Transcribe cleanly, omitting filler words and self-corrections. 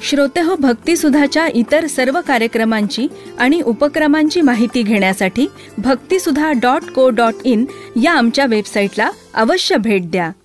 श्रोतेहो, भक्तिसुधाच्या इतर सर्व कार्यक्रमांची आणि उपक्रमांची माहिती घेण्यासाठी भक्तिसुधा.co.in या आमच्या वेबसाईटला अवश्य भेट द्या.